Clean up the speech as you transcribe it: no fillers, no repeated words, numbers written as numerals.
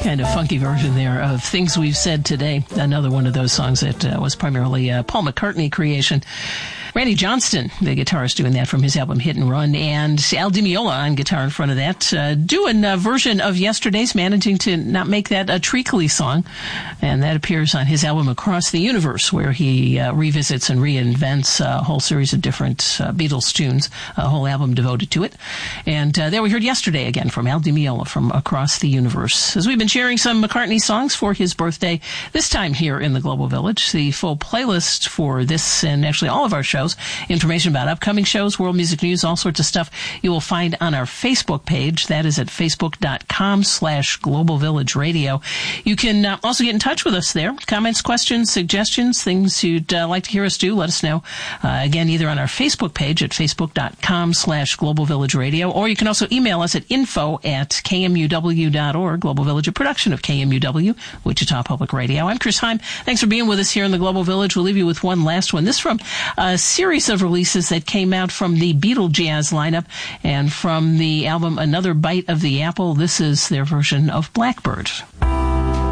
kind of funky version there of Things We've Said Today. Another one of those songs that was primarily a Paul McCartney creation. Randy Johnston, the guitarist, doing that from his album Hit and Run, and Al Di Meola on guitar in front of that, doing a version of Yesterday's, managing to not make that a treacly song, and that appears on his album Across the Universe, where he revisits and reinvents a whole series of different Beatles tunes, a whole album devoted to it. And there we heard Yesterday again from Al Di Meola from Across the Universe. As we've been sharing some McCartney songs for his birthday, this time here in the Global Village, the full playlist for this and actually all of our shows, information about upcoming shows, world music news, all sorts of stuff you will find on our Facebook page. That is at facebook.com/Global Village Radio. You can also get in touch with us there. Comments, questions, suggestions, things you'd like to hear us do, let us know. Again, either on our Facebook page at facebook.com/Global Village Radio, or you can also email us at info@kmuw.org. Global Village, a production of KMUW, Wichita Public Radio. I'm Chris Heim. Thanks for being with us here in the Global Village. We'll leave you with one last one. This from series of releases that came out from the Beatle Jazz lineup and from the album Another Bite of the Apple. This is their version of Blackbird.